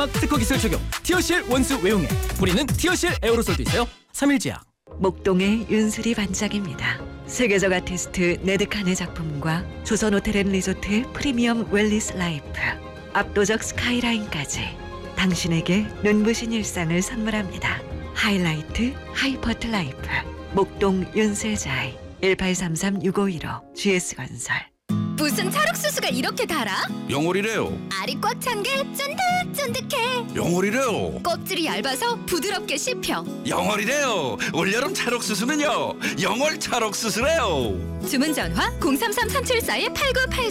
특허 기술 적용 티어실 원수 외용액 뿌리는 티어실 에어로솔도 있어요. 3일제약. 목동의 윤수리 반짝입니다. 세계적 아티스트 네드칸의 작품과 조선호텔앤리조트의 프리미엄 웰리스 라이프, 압도적 스카이라인까지 당신에게 눈부신 일상을 선물합니다. 하이라이트 하이퍼트 라이프 목동 윤슬자이 1833-6515 GS건설. 무슨 찰옥수수가 이렇게 달아? 영월이래요. 알이 꽉 찬 게 쫀득쫀득해. 영월이래요. 껍질이 얇아서 부드럽게 씹혀. 영월이래요. 올여름 찰옥수수는요. 영월 찰옥수수래요. 주문 전화 033-374-8989